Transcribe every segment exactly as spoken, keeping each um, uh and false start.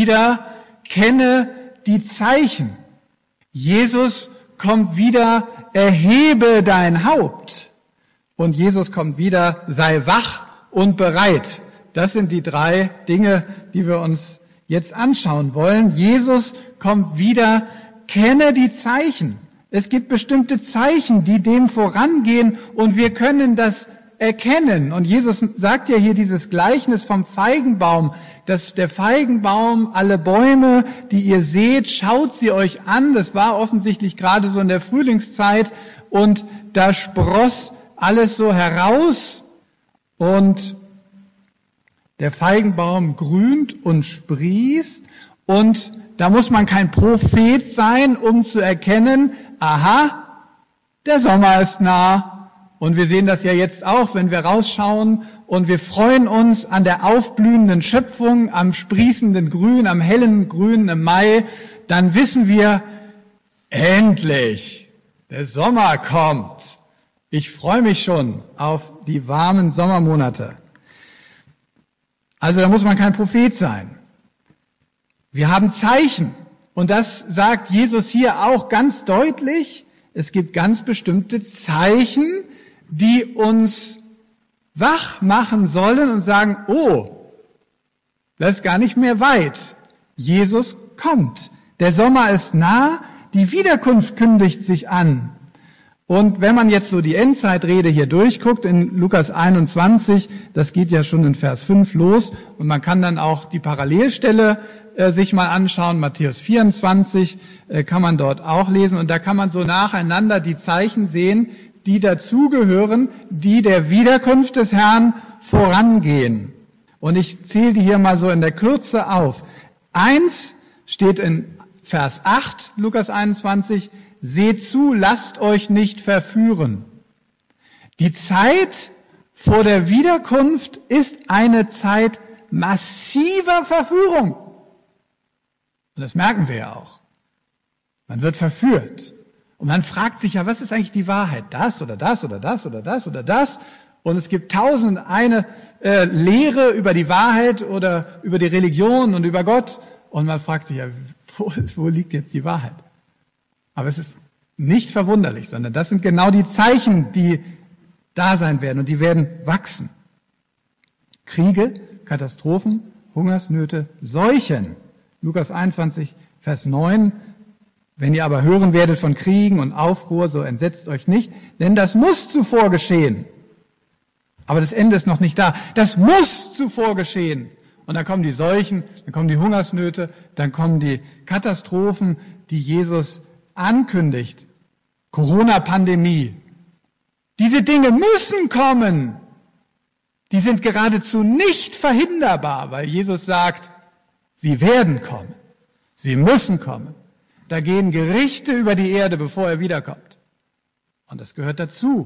wieder, kenne die Zeichen. Jesus kommt wieder, erhebe dein Haupt. Und Jesus kommt wieder, sei wach und bereit. Das sind die drei Dinge, die wir uns jetzt anschauen wollen. Jesus kommt wieder, kenne die Zeichen. Es gibt bestimmte Zeichen, die dem vorangehen und wir können das erkennen. Und Jesus sagt ja hier dieses Gleichnis vom Feigenbaum, dass der Feigenbaum, alle Bäume, die ihr seht, schaut sie euch an. Das war offensichtlich gerade so in der Frühlingszeit und da spross alles so heraus und der Feigenbaum grünt und sprießt und da muss man kein Prophet sein, um zu erkennen, aha, der Sommer ist nah. Und wir sehen das ja jetzt auch, wenn wir rausschauen und wir freuen uns an der aufblühenden Schöpfung, am sprießenden Grün, am hellen Grün im Mai, dann wissen wir, endlich, der Sommer kommt. Ich freue mich schon auf die warmen Sommermonate. Also da muss man kein Prophet sein. Wir haben Zeichen und das sagt Jesus hier auch ganz deutlich. Es gibt ganz bestimmte Zeichen, die uns wach machen sollen und sagen, oh, das ist gar nicht mehr weit. Jesus kommt. Der Sommer ist nah, die Wiederkunft kündigt sich an. Und wenn man jetzt so die Endzeitrede hier durchguckt, in Lukas einundzwanzig, das geht ja schon in Vers fünf los, und man kann dann auch die Parallelstelle äh, sich mal anschauen, Matthäus vierundzwanzig äh, kann man dort auch lesen, und da kann man so nacheinander die Zeichen sehen, die dazugehören, die der Wiederkunft des Herrn vorangehen. Und ich zähle die hier mal so in der Kürze auf. Eins steht in Vers acht, Lukas einundzwanzig, seht zu, lasst euch nicht verführen. Die Zeit vor der Wiederkunft ist eine Zeit massiver Verführung. Und das merken wir ja auch. Man wird verführt. Und man fragt sich ja, was ist eigentlich die Wahrheit? Das oder das oder das oder das oder das? Und es gibt tausend und eine äh, Lehre über die Wahrheit oder über die Religion und über Gott. Und man fragt sich ja, wo, wo liegt jetzt die Wahrheit? Aber es ist nicht verwunderlich, sondern das sind genau die Zeichen, die da sein werden und die werden wachsen. Kriege, Katastrophen, Hungersnöte, Seuchen. Lukas einundzwanzig, Vers neun. Wenn ihr aber hören werdet von Kriegen und Aufruhr, so entsetzt euch nicht, denn das muss zuvor geschehen. Aber das Ende ist noch nicht da. Das muss zuvor geschehen. Und dann kommen die Seuchen, dann kommen die Hungersnöte, dann kommen die Katastrophen, die Jesus ankündigt. Corona-Pandemie. Diese Dinge müssen kommen. Die sind geradezu nicht verhinderbar, weil Jesus sagt, sie werden kommen. Sie müssen kommen. Da gehen Gerichte über die Erde, bevor er wiederkommt. Und das gehört dazu.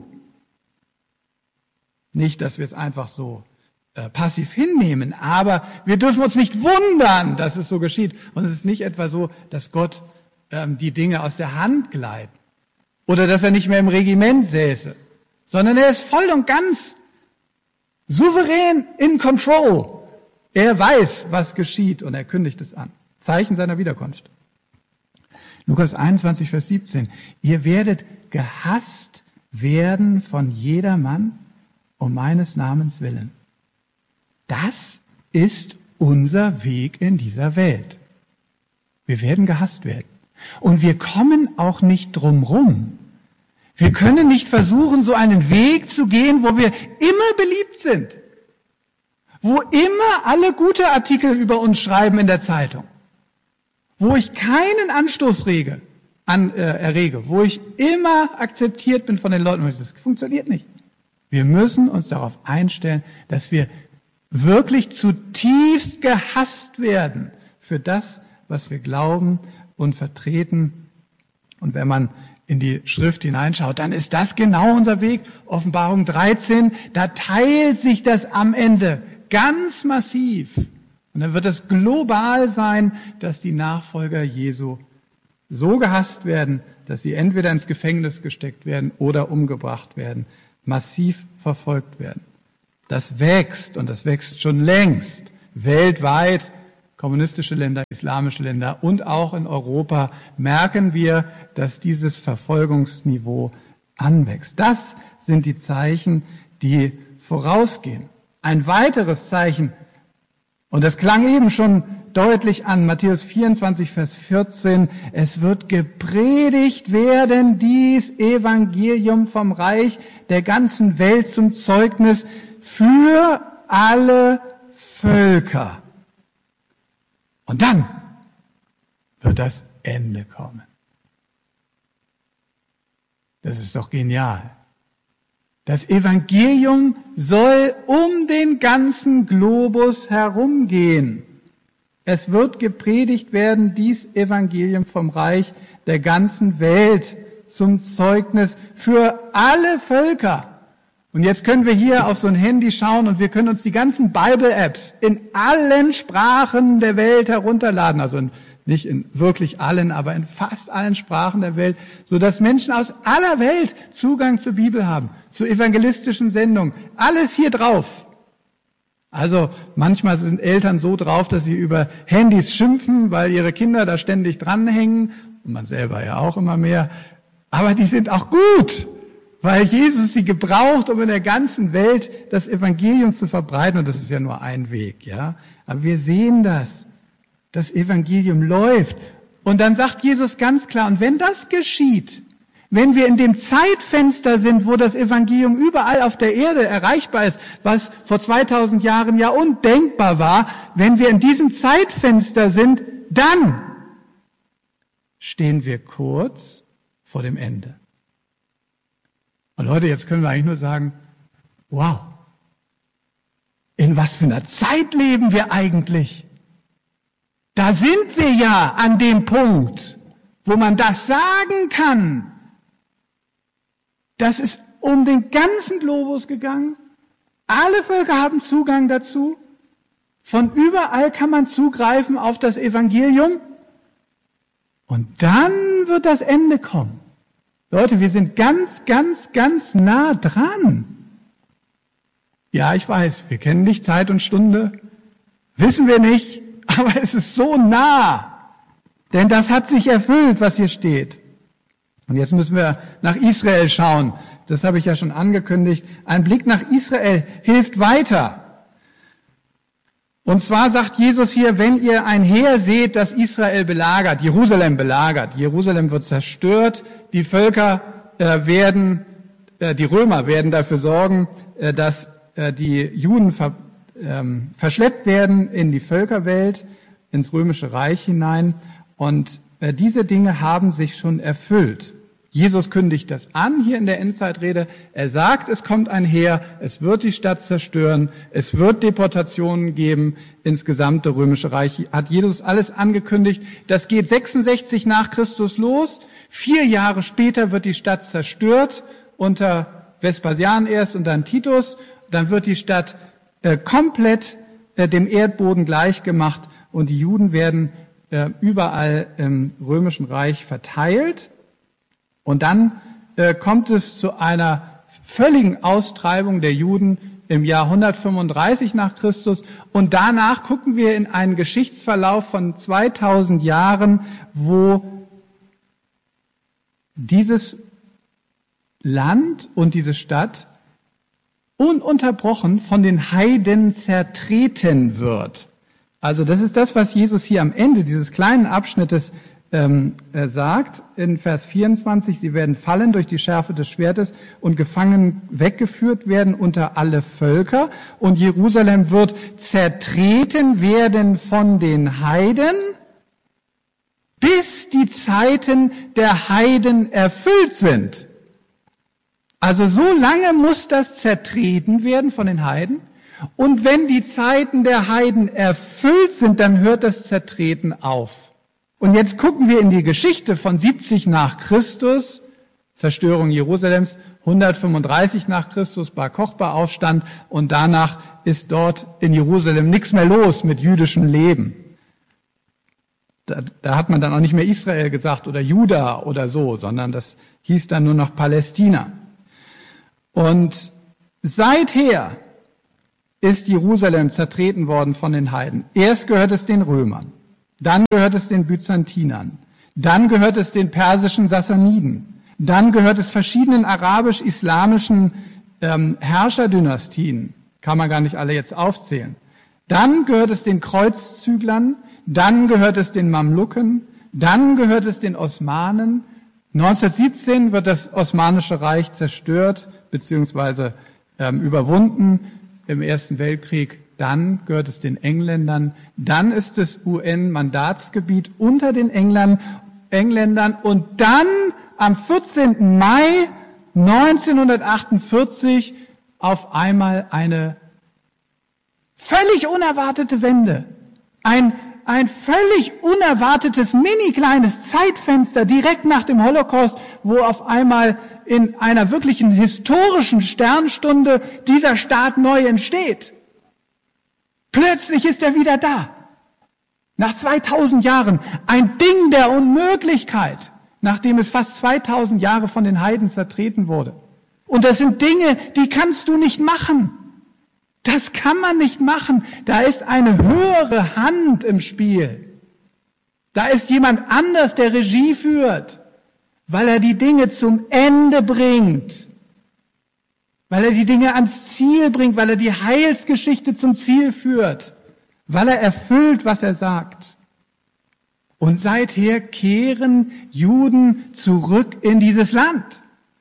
Nicht, dass wir es einfach so äh, passiv hinnehmen, aber wir dürfen uns nicht wundern, dass es so geschieht. Und es ist nicht etwa so, dass Gott ähm, die Dinge aus der Hand gleiten oder dass er nicht mehr im Regiment säße, sondern er ist voll und ganz souverän in control. Er weiß, was geschieht und er kündigt es an. Zeichen seiner Wiederkunft. Lukas einundzwanzig, Vers siebzehn. Ihr werdet gehasst werden von jedermann um meines Namens willen. Das ist unser Weg in dieser Welt. Wir werden gehasst werden. Und wir kommen auch nicht drum rum. Wir können nicht versuchen, so einen Weg zu gehen, wo wir immer beliebt sind. Wo immer alle gute Artikel über uns schreiben in der Zeitung. Wo ich keinen Anstoß rege, an, äh, errege, wo ich immer akzeptiert bin von den Leuten. Das funktioniert nicht. Wir müssen uns darauf einstellen, dass wir wirklich zutiefst gehasst werden für das, was wir glauben und vertreten. Und wenn man in die Schrift hineinschaut, dann ist das genau unser Weg. Offenbarung dreizehn, da teilt sich das am Ende ganz massiv. Und dann wird es global sein, dass die Nachfolger Jesu so gehasst werden, dass sie entweder ins Gefängnis gesteckt werden oder umgebracht werden, massiv verfolgt werden. Das wächst und das wächst schon längst weltweit kommunistische Länder, islamische Länder und auch in Europa merken wir, dass dieses Verfolgungsniveau anwächst. Das sind die Zeichen, die vorausgehen. Ein weiteres Zeichen, und das klang eben schon deutlich an, Matthäus vierundzwanzig, Vers vierzehn, es wird gepredigt werden, dies Evangelium vom Reich der ganzen Welt zum Zeugnis für alle Völker. Und dann wird das Ende kommen. Das ist doch genial. Das Evangelium soll um den ganzen Globus herumgehen. Es wird gepredigt werden, dies Evangelium vom Reich der ganzen Welt zum Zeugnis für alle Völker. Und jetzt können wir hier auf so ein Handy schauen und wir können uns die ganzen Bible-Apps in allen Sprachen der Welt herunterladen. Also nicht in wirklich allen, aber in fast allen Sprachen der Welt, sodass Menschen aus aller Welt Zugang zur Bibel haben, zu evangelistischen Sendungen. Alles hier drauf. Also manchmal sind Eltern so drauf, dass sie über Handys schimpfen, weil ihre Kinder da ständig dranhängen. Und man selber ja auch immer mehr. Aber die sind auch gut, weil Jesus sie gebraucht, um in der ganzen Welt das Evangelium zu verbreiten. Und das ist ja nur ein Weg, ja. Aber wir sehen das. Das Evangelium läuft. Und dann sagt Jesus ganz klar, und wenn das geschieht, wenn wir in dem Zeitfenster sind, wo das Evangelium überall auf der Erde erreichbar ist, was vor zweitausend Jahren ja undenkbar war, wenn wir in diesem Zeitfenster sind, dann stehen wir kurz vor dem Ende. Und Leute, jetzt können wir eigentlich nur sagen, wow, in was für einer Zeit leben wir eigentlich? Da sind wir ja an dem Punkt, wo man das sagen kann. Das ist um den ganzen Globus gegangen. Alle Völker haben Zugang dazu. Von überall kann man zugreifen auf das Evangelium. Und dann wird das Ende kommen. Leute, wir sind ganz, ganz, ganz nah dran. Ja, ich weiß, wir kennen nicht Zeit und Stunde. Wissen wir nicht. Aber es ist so nah, denn das hat sich erfüllt, was hier steht. Und jetzt müssen wir nach Israel schauen. Das habe ich ja schon angekündigt. Ein Blick nach Israel hilft weiter. Und zwar sagt Jesus hier, wenn ihr ein Heer seht, das Israel belagert, Jerusalem belagert, Jerusalem wird zerstört, die Völker äh, werden, äh, die Römer werden dafür sorgen, äh, dass äh, die Juden ver Ähm, verschleppt werden in die Völkerwelt, ins Römische Reich hinein. Und äh, diese Dinge haben sich schon erfüllt. Jesus kündigt das an hier in der Endzeitrede. Er sagt, es kommt ein Heer, es wird die Stadt zerstören, es wird Deportationen geben ins gesamte Römische Reich. Hat Jesus alles angekündigt. Das geht sechsundsechzig nach Christus los. Vier Jahre später wird die Stadt zerstört, unter Vespasian erst und dann Titus. Dann wird die Stadt äh, komplett äh, dem Erdboden gleichgemacht und die Juden werden äh, überall im Römischen Reich verteilt. Und dann äh, kommt es zu einer völligen Austreibung der Juden im Jahr hundertfünfunddreißig nach Christus. Und danach gucken wir in einen Geschichtsverlauf von zweitausend Jahren, wo dieses Land und diese Stadt ununterbrochen von den Heiden zertreten wird. Also das ist das, was Jesus hier am Ende dieses kleinen Abschnittes ähm, äh, sagt, in Vers vierundzwanzig, sie werden fallen durch die Schärfe des Schwertes und gefangen weggeführt werden unter alle Völker und Jerusalem wird zertreten werden von den Heiden, bis die Zeiten der Heiden erfüllt sind. Also so lange muss das zertreten werden von den Heiden. Und wenn die Zeiten der Heiden erfüllt sind, dann hört das Zertreten auf. Und jetzt gucken wir in die Geschichte von siebzig nach Christus, Zerstörung Jerusalems, hundertfünfunddreißig nach Christus, Bar Kochba Aufstand und danach ist dort in Jerusalem nichts mehr los mit jüdischem Leben. Da, da hat man dann auch nicht mehr Israel gesagt oder Juda oder so, sondern das hieß dann nur noch Palästina. Und seither ist Jerusalem zertreten worden von den Heiden. Erst gehört es den Römern, dann gehört es den Byzantinern, dann gehört es den persischen Sassaniden, dann gehört es verschiedenen arabisch-islamischen ähm, Herrscherdynastien, kann man gar nicht alle jetzt aufzählen. Dann gehört es den Kreuzzüglern, dann gehört es den Mamluken, dann gehört es den Osmanen. neunzehnhundertsiebzehn wird das Osmanische Reich zerstört bzw. ähm, überwunden im Ersten Weltkrieg. Dann gehört es den Engländern. Dann ist es U N-Mandatsgebiet unter den Engländern. Engländern. Und dann am vierzehnten Mai neunzehnhundertachtundvierzig auf einmal eine völlig unerwartete Wende. Ein Ein völlig unerwartetes, mini kleines Zeitfenster direkt nach dem Holocaust, wo auf einmal in einer wirklichen historischen Sternstunde dieser Staat neu entsteht. Plötzlich ist er wieder da. Nach zweitausend Jahren. Ein Ding der Unmöglichkeit, nachdem es fast zweitausend Jahre von den Heiden zertreten wurde. Und das sind Dinge, die kannst du nicht machen. Das kann man nicht machen. Da ist eine höhere Hand im Spiel. Da ist jemand anders, der Regie führt, weil er die Dinge zum Ende bringt, weil er die Dinge ans Ziel bringt, weil er die Heilsgeschichte zum Ziel führt, weil er erfüllt, was er sagt. Und seither kehren Juden zurück in dieses Land.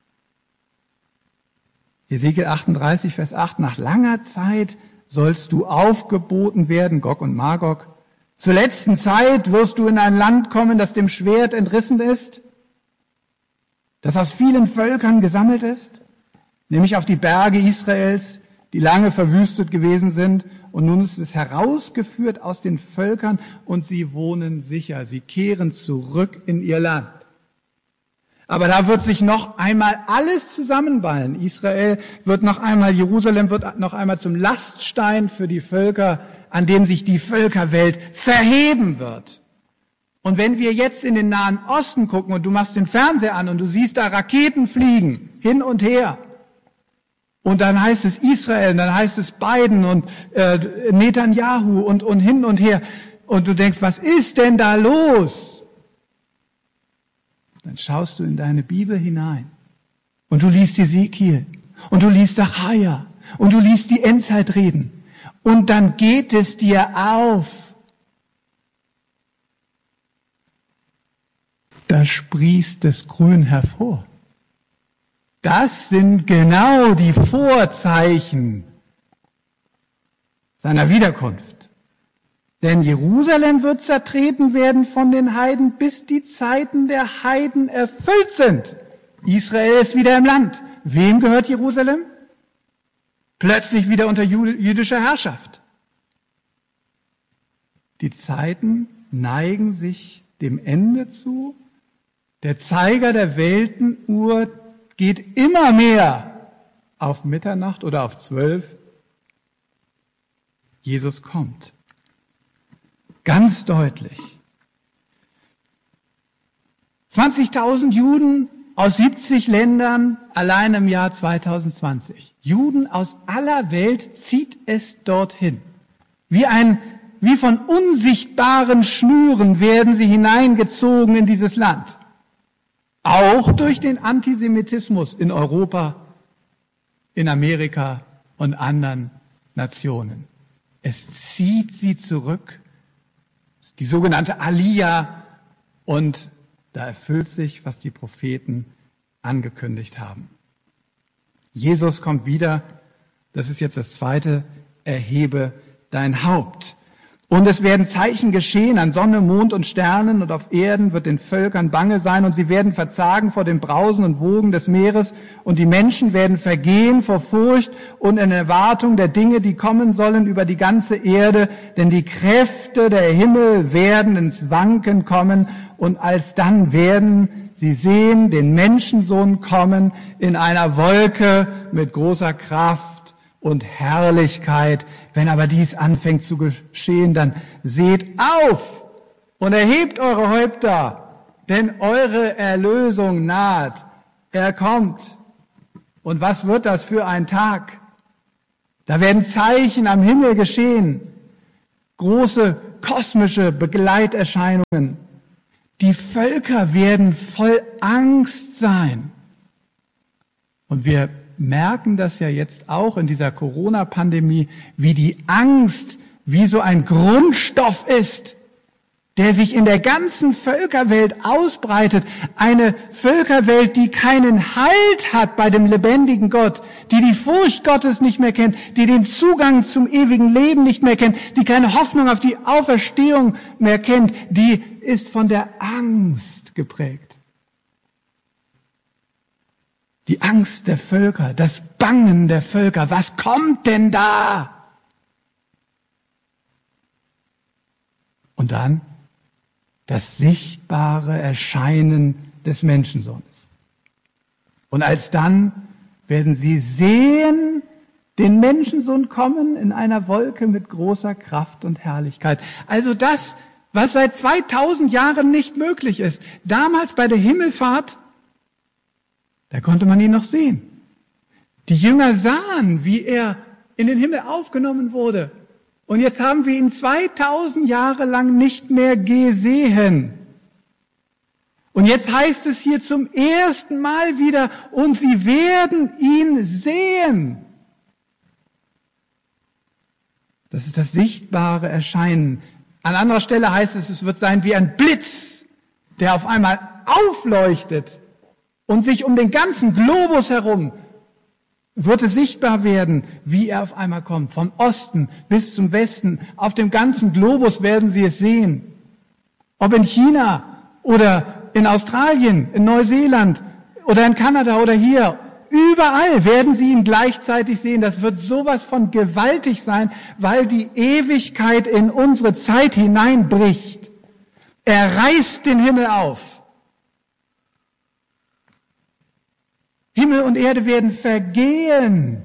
Hesekiel achtunddreißig, Vers acht, nach langer Zeit sollst du aufgeboten werden, Gog und Magog. Zur letzten Zeit wirst du in ein Land kommen, das dem Schwert entrissen ist, das aus vielen Völkern gesammelt ist, nämlich auf die Berge Israels, die lange verwüstet gewesen sind. Und nun ist es herausgeführt aus den Völkern und sie wohnen sicher. Sie kehren zurück in ihr Land. Aber da wird sich noch einmal alles zusammenballen. Israel wird noch einmal, Jerusalem wird noch einmal zum Laststein für die Völker, an dem sich die Völkerwelt verheben wird. Und wenn wir jetzt in den Nahen Osten gucken und du machst den Fernseher an und du siehst da Raketen fliegen, hin und her, und dann heißt es Israel, dann heißt es Biden und äh, Netanyahu und, und hin und her, und du denkst, was ist denn da los? Dann schaust du in deine Bibel hinein und du liest Hesekiel und du liest Sacharja und du liest die Endzeitreden und dann geht es dir auf. Da sprießt das Grün hervor. Das sind genau die Vorzeichen seiner Wiederkunft. Denn Jerusalem wird zertreten werden von den Heiden, bis die Zeiten der Heiden erfüllt sind. Israel ist wieder im Land. Wem gehört Jerusalem? Plötzlich wieder unter jüdischer Herrschaft. Die Zeiten neigen sich dem Ende zu. Der Zeiger der Weltenuhr geht immer mehr auf Mitternacht oder auf zwölf. Jesus kommt. Ganz deutlich. zwanzigtausend Juden aus siebzig Ländern allein im Jahr zweitausendzwanzig. Juden aus aller Welt zieht es dorthin. Wie ein, wie von unsichtbaren Schnüren werden sie hineingezogen in dieses Land. Auch durch den Antisemitismus in Europa, in Amerika und anderen Nationen. Es zieht sie zurück. Die sogenannte Aliyah, und da erfüllt sich, was die Propheten angekündigt haben. Jesus kommt wieder, das ist jetzt das zweite, erhebe dein Haupt. Und es werden Zeichen geschehen an Sonne, Mond und Sternen, und auf Erden wird den Völkern bange sein, und sie werden verzagen vor dem Brausen und Wogen des Meeres, und die Menschen werden vergehen vor Furcht und in Erwartung der Dinge, die kommen sollen über die ganze Erde, denn die Kräfte der Himmel werden ins Wanken kommen, und alsdann werden sie sehen den Menschensohn kommen in einer Wolke mit großer Kraft und Herrlichkeit. Wenn aber dies anfängt zu geschehen, dann seht auf und erhebt eure Häupter, denn eure Erlösung naht. Er kommt. Und was wird das für ein Tag? Da werden Zeichen am Himmel geschehen, große kosmische Begleiterscheinungen. Die Völker werden voll Angst sein. Und wir merken das ja jetzt auch in dieser Corona-Pandemie, wie die Angst wie so ein Grundstoff ist, der sich in der ganzen Völkerwelt ausbreitet. Eine Völkerwelt, die keinen Halt hat bei dem lebendigen Gott, die die Furcht Gottes nicht mehr kennt, die den Zugang zum ewigen Leben nicht mehr kennt, die keine Hoffnung auf die Auferstehung mehr kennt, die ist von der Angst geprägt. Die Angst der Völker, das Bangen der Völker. Was kommt denn da? Und dann das sichtbare Erscheinen des Menschensohnes. Und alsdann werden sie sehen, den Menschensohn kommen in einer Wolke mit großer Kraft und Herrlichkeit. Also das, was seit zweitausend Jahren nicht möglich ist. Damals bei der Himmelfahrt, da konnte man ihn noch sehen. Die Jünger sahen, wie er in den Himmel aufgenommen wurde. Und jetzt haben wir ihn zweitausend Jahre lang nicht mehr gesehen. Und jetzt heißt es hier zum ersten Mal wieder, und sie werden ihn sehen. Das ist das sichtbare Erscheinen. An anderer Stelle heißt es, es wird sein wie ein Blitz, der auf einmal aufleuchtet und sich um den ganzen Globus herum wird es sichtbar werden, wie er auf einmal kommt. Vom Osten bis zum Westen, auf dem ganzen Globus werden sie es sehen. Ob in China oder in Australien, in Neuseeland oder in Kanada oder hier, überall werden sie ihn gleichzeitig sehen. Das wird sowas von gewaltig sein, weil die Ewigkeit in unsere Zeit hineinbricht. Er reißt den Himmel auf. Himmel und Erde werden vergehen.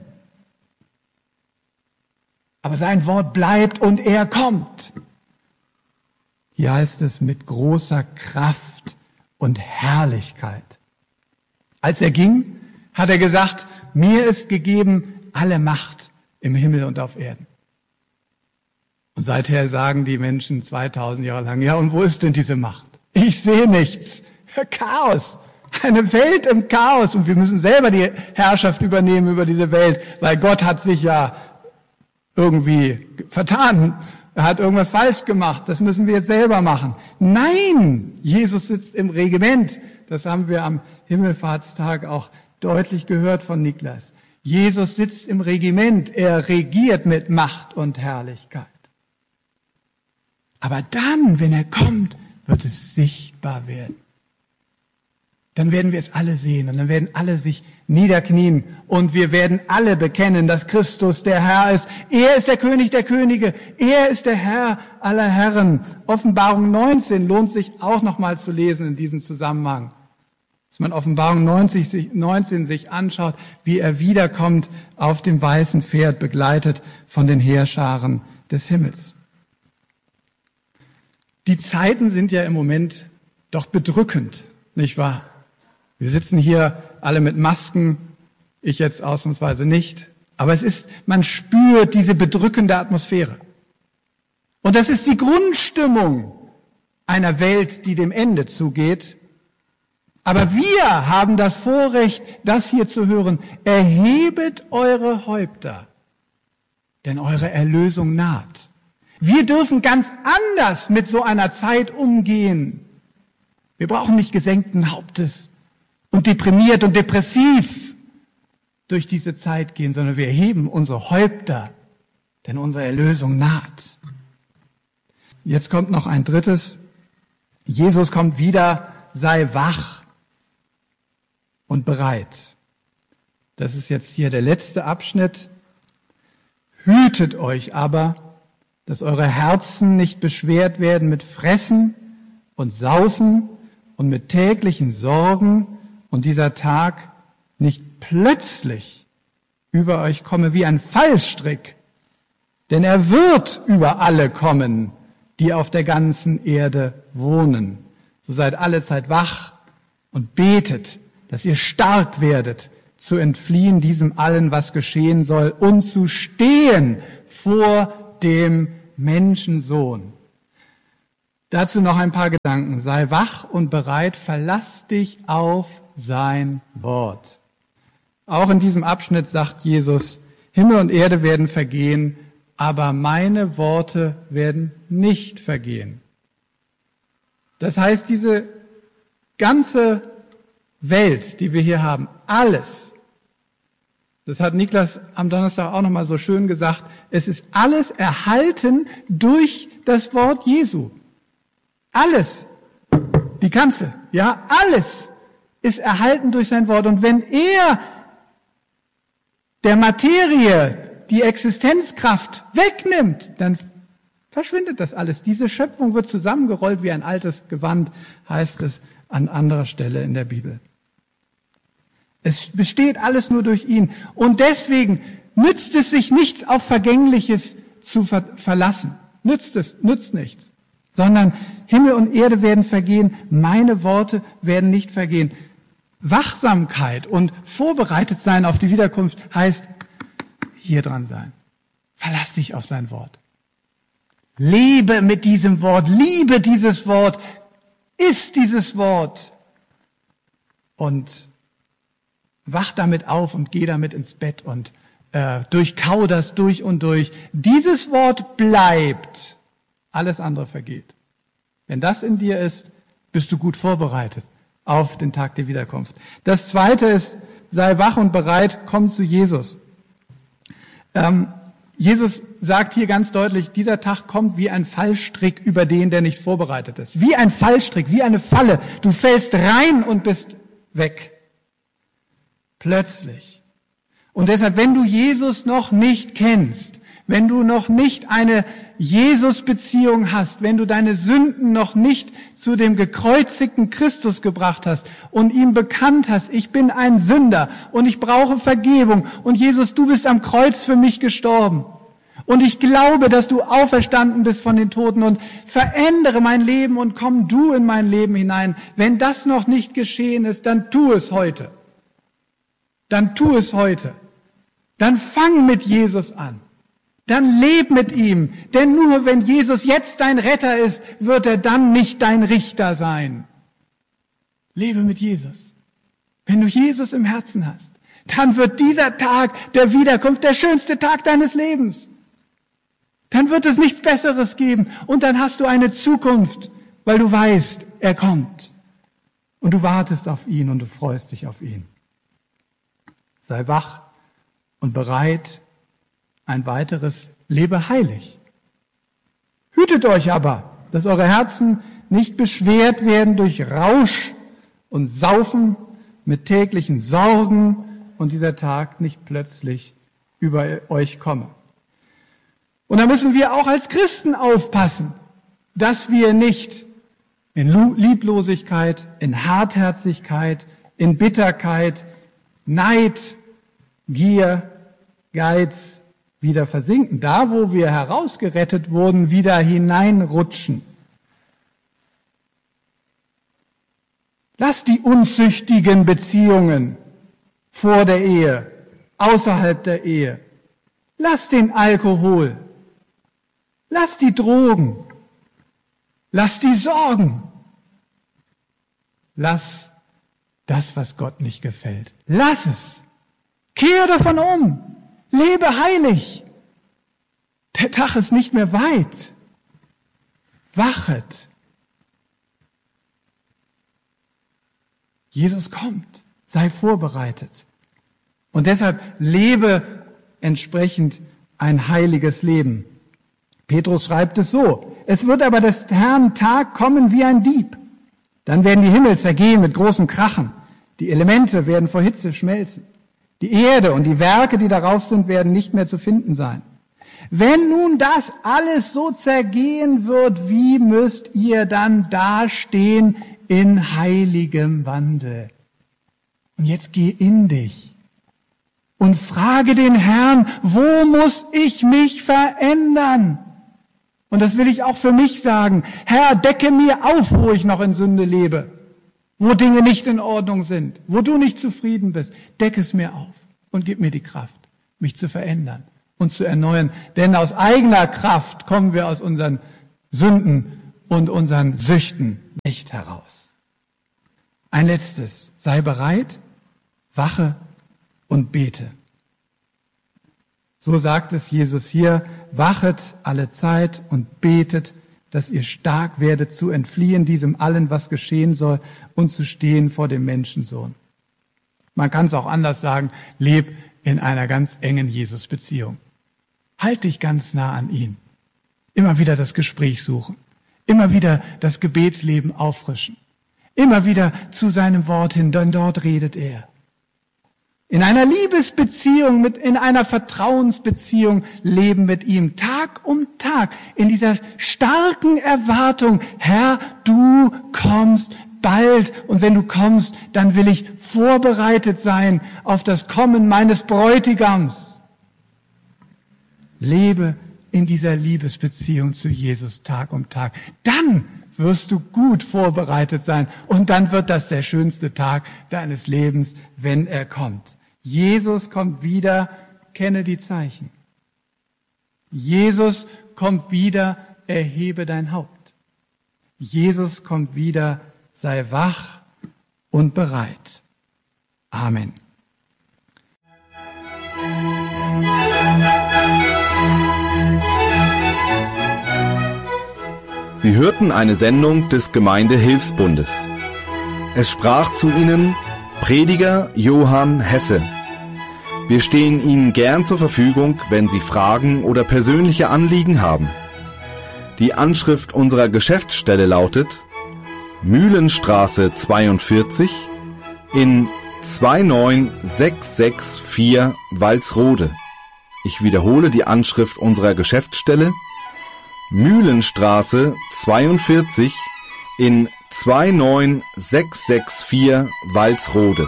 Aber sein Wort bleibt und er kommt. Hier heißt es mit großer Kraft und Herrlichkeit. Als er ging, hat er gesagt, mir ist gegeben alle Macht im Himmel und auf Erden. Und seither sagen die Menschen zweitausend Jahre lang, ja, und wo ist denn diese Macht? Ich sehe nichts. Chaos. Eine Welt im Chaos. Und wir müssen selber die Herrschaft übernehmen über diese Welt, weil Gott hat sich ja irgendwie vertan. Er hat irgendwas falsch gemacht. Das müssen wir jetzt selber machen. Nein, Jesus sitzt im Regiment. Das haben wir am Himmelfahrtstag auch deutlich gehört von Niklas. Jesus sitzt im Regiment. Er regiert mit Macht und Herrlichkeit. Aber dann, wenn er kommt, wird es sichtbar werden. Dann werden wir es alle sehen und dann werden alle sich niederknien und wir werden alle bekennen, dass Christus der Herr ist. Er ist der König der Könige. Er ist der Herr aller Herren. Offenbarung neunzehn lohnt sich auch nochmal zu lesen in diesem Zusammenhang. Dass man Offenbarung neunzehn sich anschaut, wie er wiederkommt auf dem weißen Pferd, begleitet von den Heerscharen des Himmels. Die Zeiten sind ja im Moment doch bedrückend, nicht wahr? Wir sitzen hier alle mit Masken, ich jetzt ausnahmsweise nicht. Aber es ist, man spürt diese bedrückende Atmosphäre. Und das ist die Grundstimmung einer Welt, die dem Ende zugeht. Aber wir haben das Vorrecht, das hier zu hören. Erhebet eure Häupter, denn eure Erlösung naht. Wir dürfen ganz anders mit so einer Zeit umgehen. Wir brauchen nicht gesenkten Hauptes und deprimiert und depressiv durch diese Zeit gehen, sondern wir erheben unsere Häupter, denn unsere Erlösung naht. Jetzt kommt noch ein drittes. Jesus kommt wieder, sei wach und bereit. Das ist jetzt hier der letzte Abschnitt. Hütet euch aber, dass eure Herzen nicht beschwert werden mit Fressen und Saufen und mit täglichen Sorgen und dieser Tag nicht plötzlich über euch komme wie ein Fallstrick, denn er wird über alle kommen, die auf der ganzen Erde wohnen. So seid alle Zeit wach und betet, dass ihr stark werdet, zu entfliehen diesem allen, was geschehen soll, und zu stehen vor dem Menschensohn. Dazu noch ein paar Gedanken. Sei wach und bereit, verlass dich auf sein Wort. Auch in diesem Abschnitt sagt Jesus, Himmel und Erde werden vergehen, aber meine Worte werden nicht vergehen. Das heißt, diese ganze Welt, die wir hier haben, alles, das hat Niklas am Donnerstag auch nochmal so schön gesagt, es ist alles erhalten durch das Wort Jesu. Alles, die Kanzel, ja, alles ist erhalten durch sein Wort. Und wenn er der Materie die Existenzkraft wegnimmt, dann verschwindet das alles. Diese Schöpfung wird zusammengerollt wie ein altes Gewand, heißt es an anderer Stelle in der Bibel. Es besteht alles nur durch ihn. Und deswegen nützt es sich nichts auf Vergängliches zu ver- verlassen. Nützt es, nützt nichts. Sondern Himmel und Erde werden vergehen, meine Worte werden nicht vergehen. Wachsamkeit und vorbereitet sein auf die Wiederkunft heißt, hier dran sein. Verlass dich auf sein Wort. Lebe mit diesem Wort, liebe dieses Wort, iss dieses Wort und wach damit auf und geh damit ins Bett und äh, durchkau das durch und durch. Dieses Wort bleibt, alles andere vergeht. Wenn das in dir ist, bist du gut vorbereitet auf den Tag der Wiederkunft. Das Zweite ist, sei wach und bereit, komm zu Jesus. Ähm, Jesus sagt hier ganz deutlich, dieser Tag kommt wie ein Fallstrick über den, der nicht vorbereitet ist. Wie ein Fallstrick, wie eine Falle. Du fällst rein und bist weg. Plötzlich. Und deshalb, wenn du Jesus noch nicht kennst, wenn du noch nicht eine Jesus-Beziehung hast, wenn du deine Sünden noch nicht zu dem gekreuzigten Christus gebracht hast und ihm bekannt hast, ich bin ein Sünder und ich brauche Vergebung und Jesus, du bist am Kreuz für mich gestorben und ich glaube, dass du auferstanden bist von den Toten und verändere mein Leben und komm du in mein Leben hinein. Wenn das noch nicht geschehen ist, dann tu es heute. Dann tu es heute. Dann fang mit Jesus an. Dann leb mit ihm, denn nur wenn Jesus jetzt dein Retter ist, wird er dann nicht dein Richter sein. Lebe mit Jesus. Wenn du Jesus im Herzen hast, dann wird dieser Tag der Wiederkunft der schönste Tag deines Lebens. Dann wird es nichts Besseres geben und dann hast du eine Zukunft, weil du weißt, er kommt. Und du wartest auf ihn und du freust dich auf ihn. Sei wach und bereit, ein weiteres, lebe heilig. Hütet euch aber, dass eure Herzen nicht beschwert werden durch Rausch und Saufen mit täglichen Sorgen und dieser Tag nicht plötzlich über euch komme. Und da müssen wir auch als Christen aufpassen, dass wir nicht in Lieblosigkeit, in Hartherzigkeit, in Bitterkeit, Neid, Gier, Geiz, wieder versinken, da wo wir herausgerettet wurden, wieder hineinrutschen. Lass die unzüchtigen Beziehungen vor der Ehe, außerhalb der Ehe. Lass den Alkohol. Lass die Drogen. Lass die Sorgen. Lass das, was Gott nicht gefällt. Lass es. Kehre davon um. Lebe heilig. Der Tag ist nicht mehr weit. Wachet. Jesus kommt. Sei vorbereitet. Und deshalb lebe entsprechend ein heiliges Leben. Petrus schreibt es so: Es wird aber des Herrn Tag kommen wie ein Dieb. Dann werden die Himmel zergehen mit großen Krachen. Die Elemente werden vor Hitze schmelzen. Die Erde und die Werke, die darauf sind, werden nicht mehr zu finden sein. Wenn nun das alles so zergehen wird, wie müsst ihr dann dastehen in heiligem Wandel? Und jetzt geh in dich und frage den Herrn, wo muss ich mich verändern? Und das will ich auch für mich sagen. Herr, decke mir auf, wo ich noch in Sünde lebe. wo Dinge nicht in Ordnung sind, wo du nicht zufrieden bist. Deck es mir auf und gib mir die Kraft, mich zu verändern und zu erneuern. Denn aus eigener Kraft kommen wir aus unseren Sünden und unseren Süchten nicht heraus. Ein letztes. Sei bereit, wache und bete. So sagt es Jesus hier, wachet alle Zeit und betet, dass ihr stark werdet zu entfliehen diesem allen, was geschehen soll, und zu stehen vor dem Menschensohn. Man kann es auch anders sagen, leb in einer ganz engen Jesus-Beziehung. Halt dich ganz nah an ihn. Immer wieder das Gespräch suchen. Immer wieder das Gebetsleben auffrischen. Immer wieder zu seinem Wort hin, denn dort redet er. In einer Liebesbeziehung, mit, in einer Vertrauensbeziehung leben mit ihm, Tag um Tag, in dieser starken Erwartung, Herr, du kommst bald, und wenn du kommst, dann will ich vorbereitet sein auf das Kommen meines Bräutigams. Lebe in dieser Liebesbeziehung zu Jesus Tag um Tag. Dann wirst du gut vorbereitet sein, und dann wird das der schönste Tag deines Lebens, wenn er kommt. Jesus kommt wieder, kenne die Zeichen. Jesus kommt wieder, erhebe dein Haupt. Jesus kommt wieder, sei wach und bereit. Amen. Sie hörten eine Sendung des Gemeindehilfsbundes. Es sprach zu Ihnen Prediger Johann Hesse. Wir stehen Ihnen gern zur Verfügung, wenn Sie Fragen oder persönliche Anliegen haben. Die Anschrift unserer Geschäftsstelle lautet Mühlenstraße zweiundvierzig in zwei neun sechs sechs vier Walsrode. Ich wiederhole die Anschrift unserer Geschäftsstelle Mühlenstraße zweiundvierzig in zwei neun sechs sechs vier Walsrode.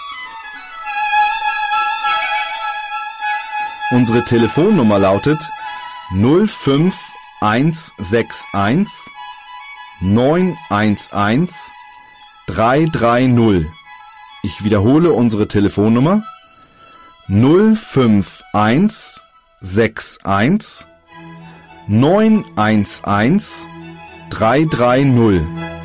Unsere Telefonnummer lautet null fünf eins sechs eins neun eins eins drei drei null. Ich wiederhole unsere Telefonnummer null fünf eins sechs eins neun eins eins drei drei null.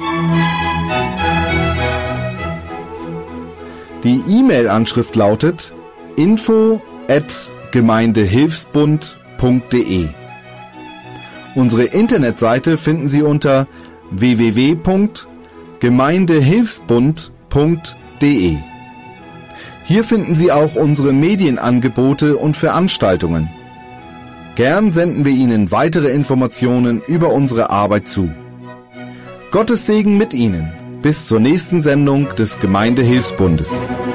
Die E-Mail-Anschrift lautet info at gemeindehilfsbund punkt de. Unsere Internetseite finden Sie unter w w w punkt gemeindehilfsbund punkt de. Hier finden Sie auch unsere Medienangebote und Veranstaltungen. Gern senden wir Ihnen weitere Informationen über unsere Arbeit zu. Gottes Segen mit Ihnen. Bis zur nächsten Sendung des Gemeindehilfsbundes.